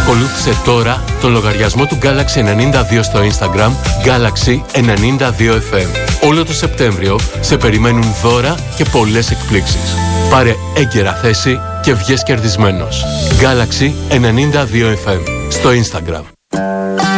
Ακολούθησε τώρα το λογαριασμό του Galaxy 92 στο Instagram, Galaxy 92FM. Όλο το Σεπτέμβριο σε περιμένουν δώρα και πολλές εκπλήξεις. Πάρε έγκαιρα θέση και βγες κερδισμένος. Galaxy 92FM στο Instagram.